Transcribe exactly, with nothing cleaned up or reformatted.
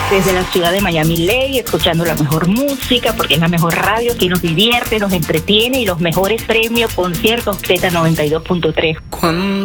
desde la ciudad de Miami Ley, escuchando la mejor música, porque es la mejor radio que nos divierte, nos entretiene y los mejores premios, conciertos Z noventa y dos punto tres. Cuando